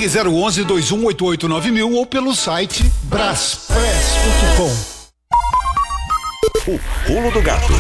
Ligue 011-2188-9000 ou pelo site braspress.com. O Pulo do Gato.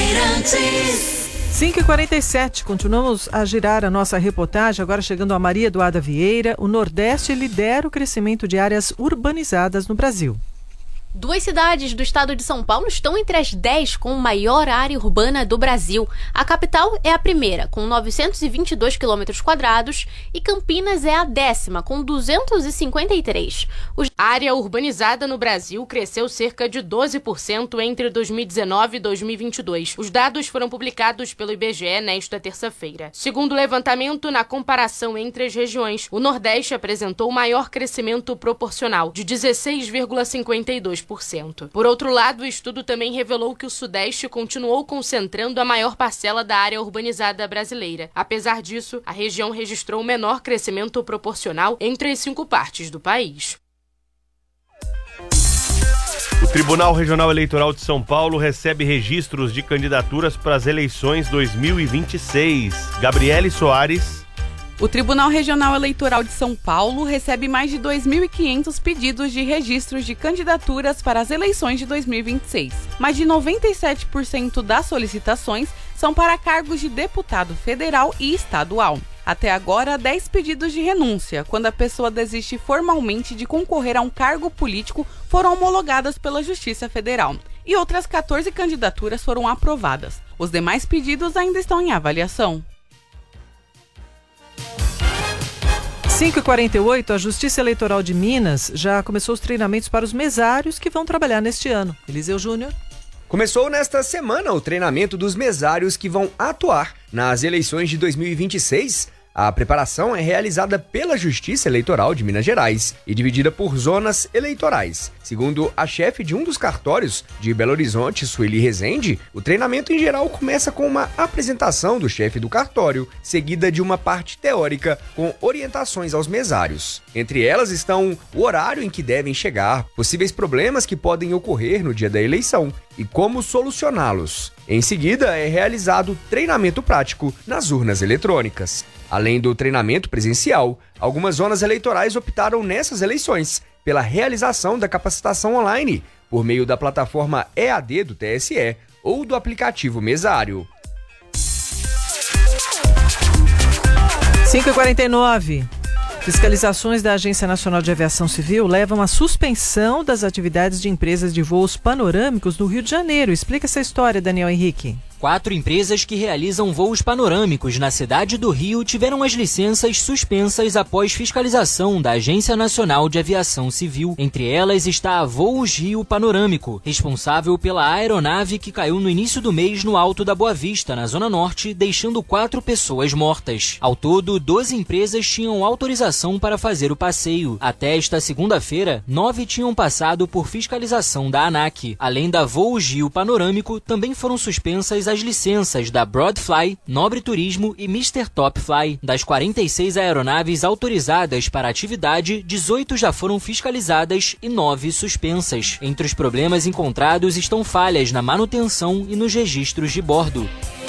5h47, continuamos a girar a nossa reportagem, agora chegando a Maria Eduarda Vieira. O Nordeste lidera o crescimento de áreas urbanizadas no Brasil. 2 cidades do estado de São Paulo estão entre as 10 com maior área urbana do Brasil. A capital é a primeira, com 922 quilômetros quadrados, e Campinas é a 10ª, com 253. A área urbanizada no Brasil cresceu cerca de 12% entre 2019 e 2022. Os dados foram publicados pelo IBGE nesta terça-feira. Segundo o levantamento, na comparação entre as regiões, o Nordeste apresentou o maior crescimento proporcional, de 16,52%. Por outro lado, o estudo também revelou que o Sudeste continuou concentrando a maior parcela da área urbanizada brasileira. Apesar disso, a região registrou o menor crescimento proporcional entre as 5 partes do país. O Tribunal Regional Eleitoral de São Paulo recebe registros de candidaturas para as eleições 2026. Gabriele Soares. O Tribunal Regional Eleitoral de São Paulo recebe mais de 2.500 pedidos de registros de candidaturas para as eleições de 2026. Mais de 97% das solicitações são para cargos de deputado federal e estadual. Até agora, 10 pedidos de renúncia, quando a pessoa desiste formalmente de concorrer a um cargo político, foram homologadas pela Justiça Federal. E outras 14 candidaturas foram aprovadas. Os demais pedidos ainda estão em avaliação. 5h48, a Justiça Eleitoral de Minas já começou os treinamentos para os mesários que vão trabalhar neste ano. Eliseu Júnior. Começou nesta semana o treinamento dos mesários que vão atuar nas eleições de 2026. A preparação é realizada pela Justiça Eleitoral de Minas Gerais e dividida por zonas eleitorais. Segundo a chefe de um dos cartórios de Belo Horizonte, Sueli Rezende, o treinamento em geral começa com uma apresentação do chefe do cartório, seguida de uma parte teórica com orientações aos mesários. Entre elas estão o horário em que devem chegar, possíveis problemas que podem ocorrer no dia da eleição e como solucioná-los. Em seguida, é realizado treinamento prático nas urnas eletrônicas. Além do treinamento presencial, algumas zonas eleitorais optaram nessas eleições pela realização da capacitação online por meio da plataforma EAD do TSE ou do aplicativo Mesário. 5h49. Fiscalizações da Agência Nacional de Aviação Civil levam à suspensão das atividades de empresas de voos panorâmicos no Rio de Janeiro. Explica essa história, Daniel Henrique. 4 empresas que realizam voos panorâmicos na cidade do Rio tiveram as licenças suspensas após fiscalização da Agência Nacional de Aviação Civil. Entre elas está a Voos Rio Panorâmico, responsável pela aeronave que caiu no início do mês no Alto da Boa Vista, na Zona Norte, deixando 4 pessoas mortas. Ao todo, 12 empresas tinham autorização para fazer o passeio. Até esta segunda-feira, 9 tinham passado por fiscalização da ANAC. Além da Voos Rio Panorâmico, também foram suspensas as licenças da Broadfly, Nobre Turismo e Mr. Top Fly. Das 46 aeronaves autorizadas para a atividade, 18 já foram fiscalizadas e 9 suspensas. Entre os problemas encontrados estão falhas na manutenção e nos registros de bordo.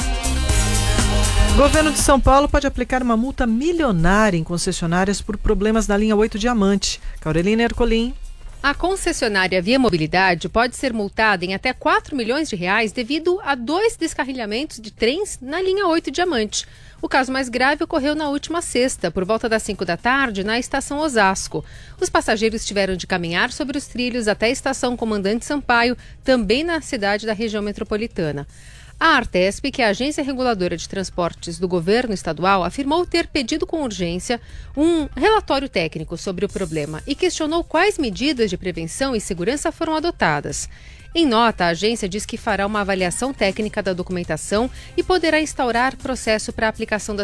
O governo de São Paulo pode aplicar uma multa milionária em concessionárias por problemas na linha 8 Diamante. Caurelina Ercolim. A concessionária Via Mobilidade pode ser multada em até 4 milhões de reais devido a 2 descarrilhamentos de trens na linha 8 Diamante. O caso mais grave ocorreu na última sexta, por volta das 5 da tarde, na estação Osasco. Os passageiros tiveram de caminhar sobre os trilhos até a estação Comandante Sampaio, também na cidade da região metropolitana. A Artesp, que é a agência reguladora de transportes do governo estadual, afirmou ter pedido com urgência um relatório técnico sobre o problema e questionou quais medidas de prevenção e segurança foram adotadas. Em nota, a agência diz que fará uma avaliação técnica da documentação e poderá instaurar processo para a aplicação das